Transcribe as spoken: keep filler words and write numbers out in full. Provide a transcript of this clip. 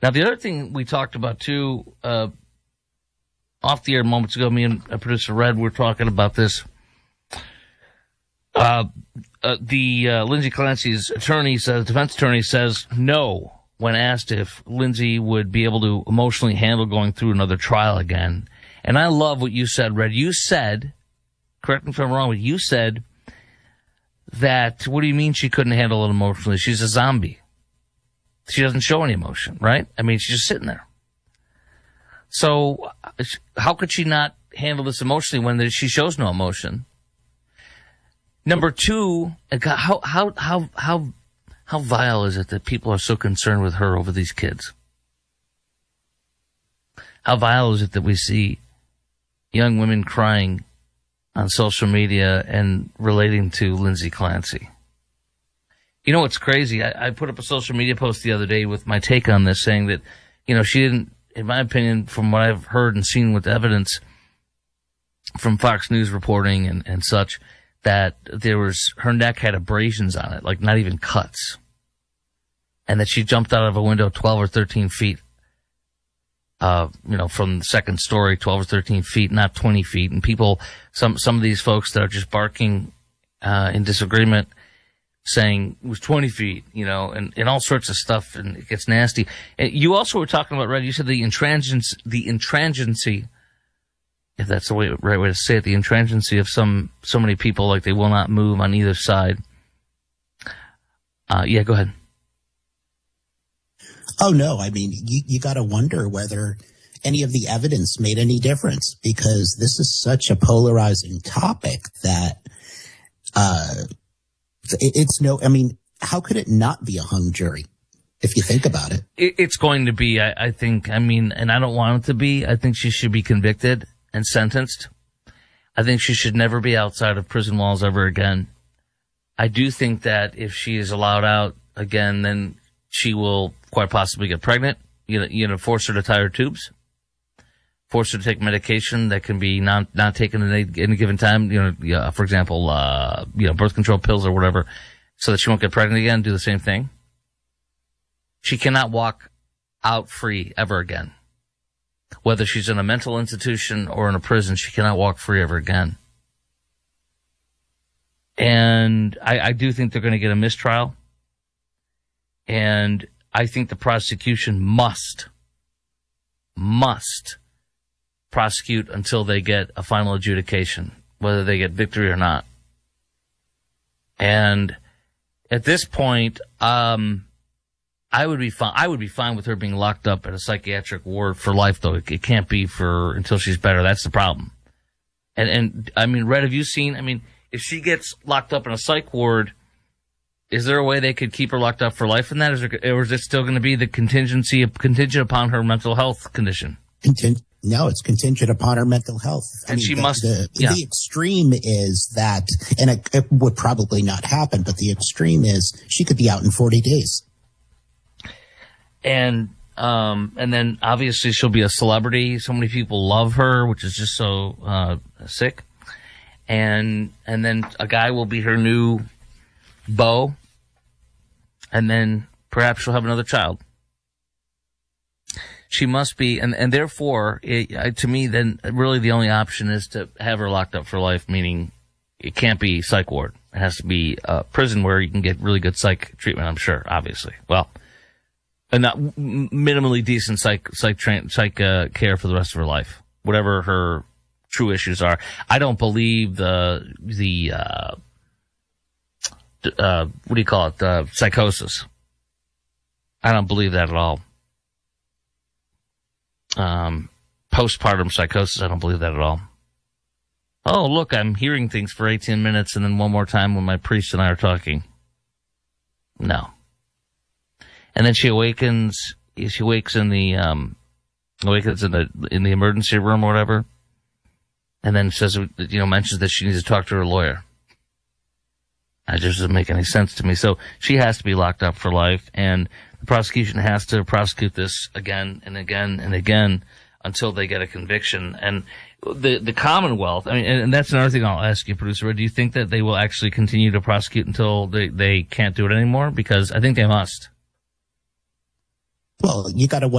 Now, the other thing we talked about, too, uh, off the air moments ago, me and uh, producer Red were talking about this. Uh, uh, the uh, Lindsay Clancy's attorney says, defense attorney says no when asked if Lindsay would be able to emotionally handle going through another trial again. And I love what you said, Red. You said, correct me if I'm wrong, but you said that, what do you mean she couldn't handle it emotionally? She's a zombie. She doesn't show any emotion, right? I mean, she's just sitting there. So how could she not handle this emotionally when she shows no emotion? Number two, how how how how how vile is it that people are so concerned with her over these kids? How vile is it that we see young women crying on social media and relating to Lindsay Clancy? You know what's crazy? I, I put up a social media post the other day with my take on this, saying that, you know, she didn't, in my opinion, from what I've heard and seen with evidence from Fox News reporting and, and such, that there was, her neck had abrasions on it, like not even cuts. And that she jumped out of a window twelve or thirteen feet, uh, you know, from the second story, twelve or thirteen feet, not twenty feet. And people, some, some of these folks that are just barking, uh, in disagreement, saying it was twenty feet, you know, and, and all sorts of stuff, and it gets nasty. And you also were talking about, Red, you said the intransigence, the intransigency, if that's the way, right way to say it, the intransigency of some, so many people, like they will not move on either side. Uh, yeah, go ahead. Oh, no. I mean, you, you got to wonder whether any of the evidence made any difference, because this is such a polarizing topic that, uh, it, it's no, I mean, how could it not be a hung jury? If you think about it, it it's going to be, I, I think, I mean, and I don't want it to be, I think she should be convicted and sentenced. I think she should never be outside of prison walls ever again. I do think that if she is allowed out again, then she will quite possibly get pregnant. You know, you know, force her to tie her tubes, force her to take medication that can be not not taken at any, any given time. You know, yeah, for example, uh, you know, birth control pills or whatever, so that she won't get pregnant again. Do the same thing. She cannot walk out free ever again. Whether she's in a mental institution or in a prison, she cannot walk free ever again. And I, I do think they're going to get a mistrial. And I think the prosecution must, must prosecute until they get a final adjudication, whether they get victory or not. And at this point, um, I would be fine. I would be fine with her being locked up at a psychiatric ward for life, though. It, it can't be for until she's better. That's the problem. And and I mean, Red, have you seen? I mean, if she gets locked up in a psych ward, is there a way they could keep her locked up for life in that, is there, or is it still going to be the contingency contingent upon her mental health condition? Contin- no, it's contingent upon her mental health. I And mean, she the, must. The, yeah. the extreme is that, and it, it would probably not happen, but the extreme is she could be out in forty days. And um, and then obviously she'll be a celebrity. So many people love her, which is just so uh, sick. And and then a guy will be her new beau, and then perhaps she'll have another child. She must be, and and therefore, it, to me, then really the only option is to have her locked up for life. Meaning, it can't be psych ward. It has to be a prison where you can get really good psych treatment. I'm sure, obviously. Well. And not minimally decent psych psych tra- psych uh, care for the rest of her life, whatever her true issues are. I don't believe the the uh, uh, what do you call it? Uh, psychosis. I don't believe that at all. Um, postpartum psychosis. I don't believe that at all. Oh, look, I'm hearing things for eighteen minutes, and then one more time when my priest and I are talking. No. And then she awakens, she wakes in the, um, awakens in the, in the emergency room or whatever. And then says, you know, mentions that she needs to talk to her lawyer. That just doesn't make any sense to me. So she has to be locked up for life, and the prosecution has to prosecute this again and again and again until they get a conviction. And the, the Commonwealth, I mean, and, and that's another thing I'll ask you, producer. Do you think that they will actually continue to prosecute until they, they can't do it anymore? Because I think they must. Well, you got to